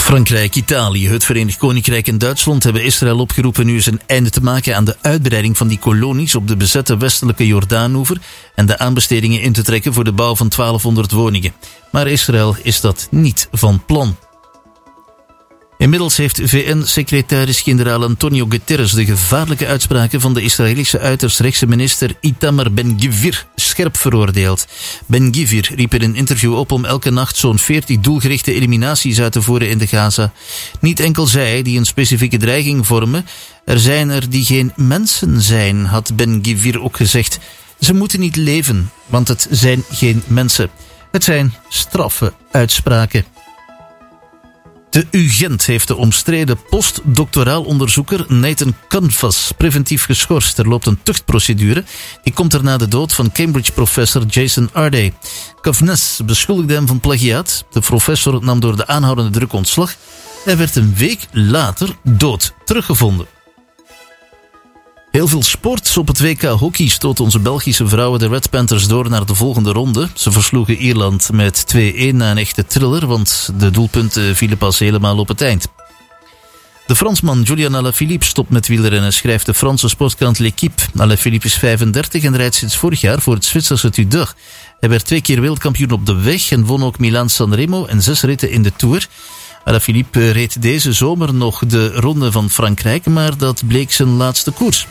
Frankrijk, Italië, het Verenigd Koninkrijk en Duitsland hebben Israël opgeroepen nu eens een einde te maken aan de uitbreiding van die kolonies op de bezette westelijke Jordaanoever en de aanbestedingen in te trekken voor de bouw van 1200 woningen. Maar Israël is dat niet van plan. Inmiddels heeft VN-secretaris-generaal Antonio Guterres de gevaarlijke uitspraken van de Israëlische uiterst rechtse minister Itamar Ben-Gvir scherp veroordeeld. Ben-Gvir riep in een interview op om elke nacht zo'n 40 doelgerichte eliminaties uit te voeren in de Gaza. Niet enkel zij die een specifieke dreiging vormen, er zijn er die geen mensen zijn, had Ben-Gvir ook gezegd. Ze moeten niet leven, want het zijn geen mensen. Het zijn straffe uitspraken. De UGent heeft de omstreden postdoctoraal onderzoeker Nathan Canvas preventief geschorst. Er loopt een tuchtprocedure. Die komt er na de dood van Cambridge-professor Jason Arday. Canvas beschuldigde hem van plagiaat. De professor nam door de aanhoudende druk ontslag. Hij werd een week later dood teruggevonden. Heel veel sport. Op het WK hockey stoot onze Belgische vrouwen de Red Panthers door naar de volgende ronde. Ze versloegen Ierland met 2-1 na een echte thriller, want de doelpunten vielen pas helemaal op het eind. De Fransman Julian Alaphilippe stopt met wielrennen, schrijft de Franse sportkrant L'Équipe. Alaphilippe is 35 en rijdt sinds vorig jaar voor het Zwitserse Tudor. Hij werd 2 keer wereldkampioen op de weg en won ook Milaan-San Remo en 6 ritten in de Tour. Alaphilippe reed deze zomer nog de Ronde van Frankrijk, maar dat bleek zijn laatste koers.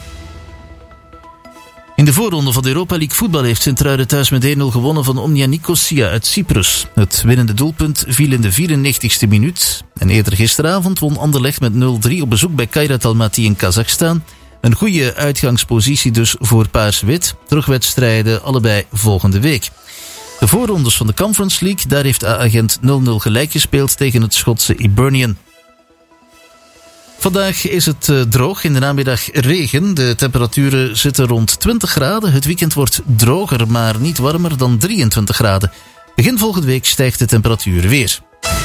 In de voorronde van de Europa League voetbal heeft Sint-Truiden thuis met 1-0 gewonnen van Omnia Nicosia uit Cyprus. Het winnende doelpunt viel in de 94ste minuut. En eerder gisteravond won Anderlecht met 0-3 op bezoek bij Kairat Almaty in Kazachstan. Een goede uitgangspositie dus voor Paars-Wit. Terugwedstrijden allebei volgende week. De voorrondes van de Conference League, daar heeft A-agent 0-0 gelijk gespeeld tegen het Schotse Hibernian. Vandaag is het droog, in de namiddag regen. De temperaturen zitten rond 20 graden. Het weekend wordt droger, maar niet warmer dan 23 graden. Begin volgende week stijgt de temperatuur weer.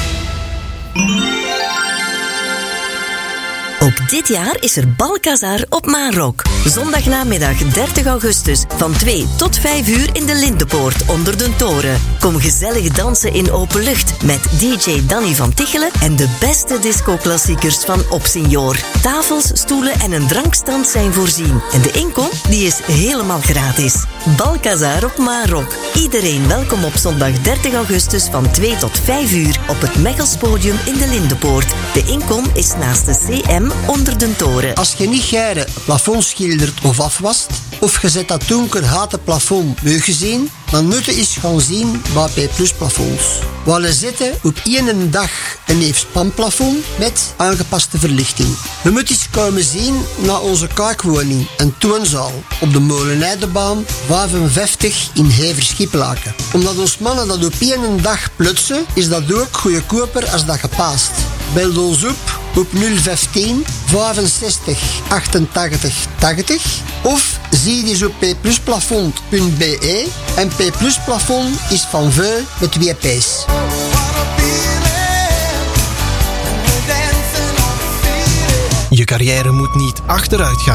Ook dit jaar is er Balcazar op Maanrok. Zondagnamiddag 30 augustus van 2 tot 5 uur in de Lindenpoort onder de toren. Kom gezellig dansen in open lucht met DJ Danny van Tichelen en de beste disco-klassiekers van Opsignor. Tafels, stoelen en een drankstand zijn voorzien. En de inkom die is helemaal gratis. Balcazar op Maanrok. Iedereen welkom op zondag 30 augustus van 2 tot 5 uur op het Mechelspodium in de Lindenpoort. De inkom is naast de CM onder de toren. Als je niet geren het plafond schildert of afwast, of je zet dat donker houten plafond mooi gezien, dan moet je eens gaan zien bij P+ plafonds. We zetten op één dag een neef spanplafond met aangepaste verlichting. We moeten eens komen zien naar onze kaakwoning, een toonzaal, op de Molenaardebaan 55 in Hever-Schiplaken. Omdat ons mannen dat op één dag plutsen, is dat ook goedkoper als dat gepaast. Bel ons op 015 65 88 80 of zie eens op pplusplafond.be en P+ plafond is van veu met 2 p's. Je carrière moet niet achteruit gaan.